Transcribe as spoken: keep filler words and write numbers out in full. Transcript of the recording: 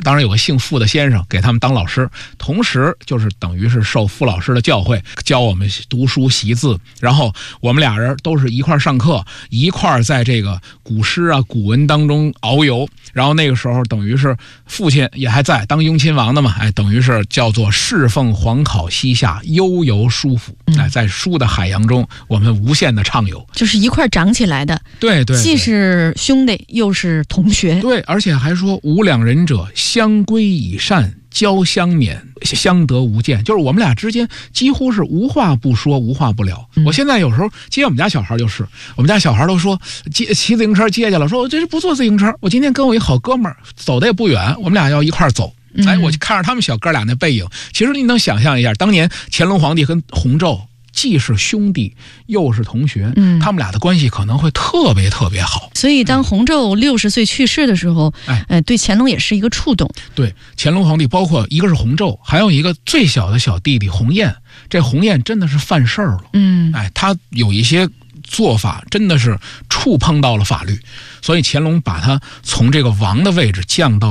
当然有个姓傅的先生给他们当老师，同时就是等于是受傅老师的教诲，教我们读书习字，然后我们俩人都是一块上课，一块在这个古诗啊古文当中遨游，然后那个时候等于是父亲也还在当雍亲王的嘛，哎，等于是叫做侍奉皇考西夏，悠游书府，哎，在书的海洋中我们无限的畅游， 就是一块长起来的。 对 对, 对， 既是兄弟又是同学。 对，而且还说吾两人者，相归以善，交相勉，相得无间，就是我们俩之间几乎是无话不说，无话不聊。嗯、我现在有时候接我们家小孩，就是我们家小孩都说接骑自行车接去了，说我这是不坐自行车，我今天跟我一好哥们儿走的也不远，我们俩要一块走。哎，我就看着他们小哥俩那背影，其实你能想象一下，当年乾隆皇帝跟弘昼既是兄弟又是同学，嗯，他们俩的关系可能会特别特别好。 所以当弘昼六十岁去世的时候，哎、呃，对乾隆也是一个触动。 对，乾隆皇帝包括一个是弘昼，还有一个最小的小弟弟弘彦，这弘彦真的是犯事儿了，嗯，哎，他有一些做法真的是触碰到了法律，所以乾隆把他从这个王的位置降到